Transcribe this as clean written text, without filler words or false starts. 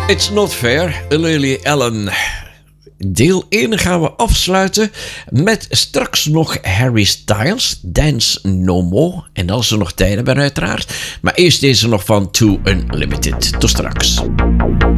It's Not Fair, Lily Allen. Deel 1 gaan we afsluiten met straks nog Harry Styles, Dance No More. En als we nog tijd hebben uiteraard. Maar eerst deze nog van Too Unlimited. Tot straks.